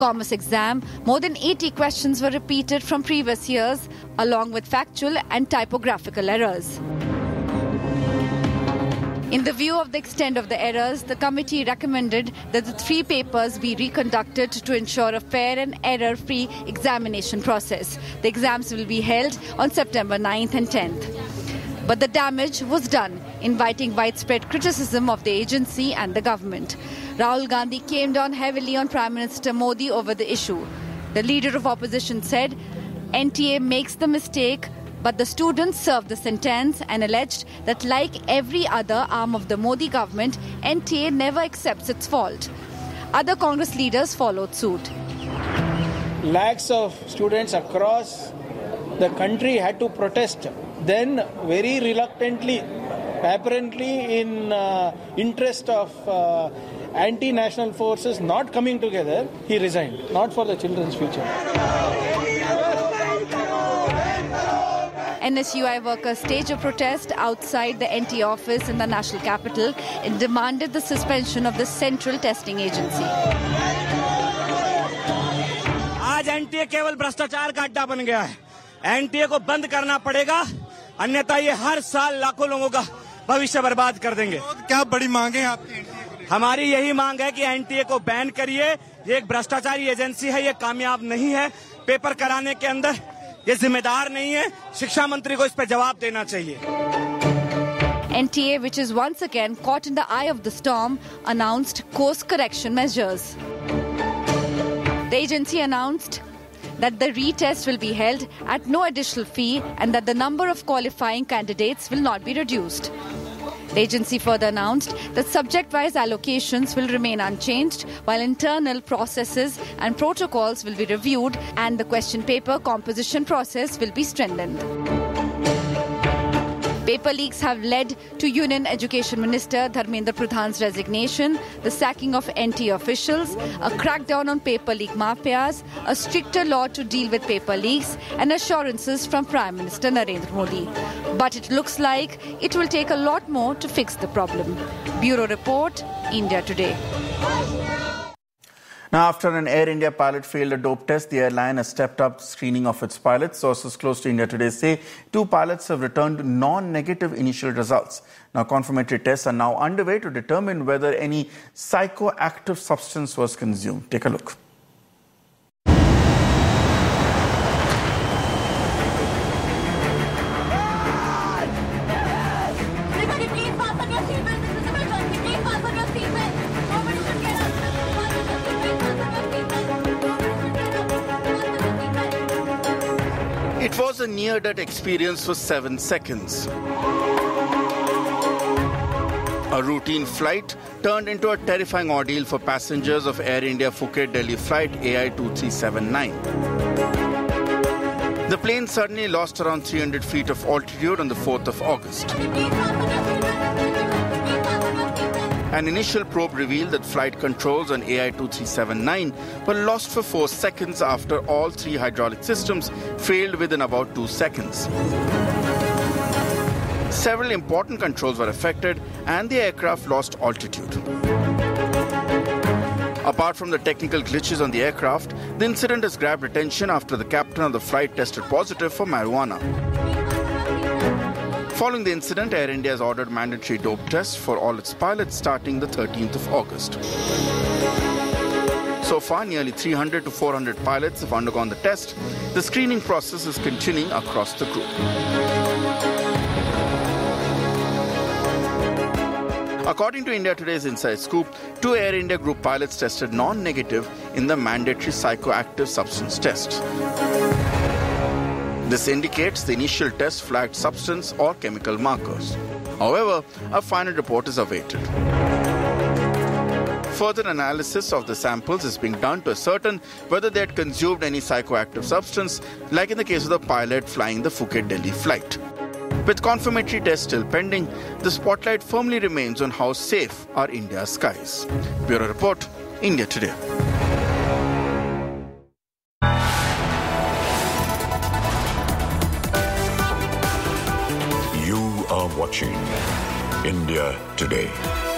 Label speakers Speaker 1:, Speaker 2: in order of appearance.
Speaker 1: Commerce exam, more than 80 questions were repeated from previous years, along with factual and typographical errors. In the view of the extent of the errors, the committee recommended that the 3 papers be reconducted to ensure a fair and error-free examination process. The exams will be held on September 9th and 10th. But the damage was done, inviting widespread criticism of the agency and the government. Rahul Gandhi came down heavily on Prime Minister Modi over the issue. The leader of opposition said, NTA makes the mistake, but the students served the sentence and alleged that like every other arm of the Modi government, NTA never accepts its fault. Other Congress leaders followed suit.
Speaker 2: Lakhs of students across the country had to protest. Then, very reluctantly, apparently in interest of anti-national forces not coming together, he resigned, not for the children's future.
Speaker 1: NSUI workers staged a protest outside the NTA office in the national capital and demanded the suspension of the central testing agency.
Speaker 3: आज NTA केवल भ्रष्टाचार का अड्डा बन गया है। NTA को बंद करना पड़ेगा, अन्यथा ये हर साल लाखों लोगों का भविष्य बर्बाद कर देंगे।
Speaker 4: क्या बड़ी मांग है आपकी?
Speaker 3: हमारी यही मांग है कि एनटीए को बैन करिए। ये एक भ्रष्टाचारी एजेंसी है, ये कामयाब नहीं है। पेपर कराने के अंदर ये जिम्मेदार नहीं है। शिक्षा मंत्री को इस पर जवाब देना चाहिए।
Speaker 1: NTA, which is once again caught in the eye of the storm, announced course correction measures. The agency announced that the retest will be held at no additional fee and that the number of qualifying candidates will not be reduced. The agency further announced that subject-wise allocations will remain unchanged while internal processes and protocols will be reviewed and the question paper composition process will be strengthened. Paper leaks have led to Union Education Minister Dharmendra Pradhan's resignation, the sacking of NTA officials, a crackdown on paper leak mafias, a stricter law to deal with paper leaks, and assurances from Prime Minister Narendra Modi. But it looks like it will take a lot more to fix the problem. Bureau Report, India Today.
Speaker 5: Now, after an Air India pilot failed a dope test, the airline has stepped up screening of its pilots. Sources close to India Today say 2 pilots have returned non-negative initial results. Now, confirmatory tests are now underway to determine whether any psychoactive substance was consumed. Take a look. It was a near-death experience for 7 seconds. A routine flight turned into a terrifying ordeal for passengers of Air India Phuket-Delhi flight AI2379. The plane suddenly lost around 300 feet of altitude on the 4th of August. An initial probe revealed that flight controls on AI2379 were lost for 4 seconds after all 3 hydraulic systems failed within about 2 seconds. Several important controls were affected and the aircraft lost altitude. Apart from the technical glitches on the aircraft, the incident has grabbed attention after the captain of the flight tested positive for marijuana. Following the incident, Air India has ordered mandatory dope tests for all its pilots starting the 13th of August. So far, nearly 300 to 400 pilots have undergone the test. The screening process is continuing across the group. According to India Today's Inside Scoop, 2 Air India Group pilots tested non-negative in the mandatory psychoactive substance test. This indicates the initial test flagged substance or chemical markers. However, a final report is awaited. Further analysis of the samples is being done to ascertain whether they had consumed any psychoactive substance, like in the case of the pilot flying the Phuket-Delhi flight. With confirmatory tests still pending, the spotlight firmly remains on how safe are India's skies. Bureau Report, India Today.
Speaker 6: You are watching India Today.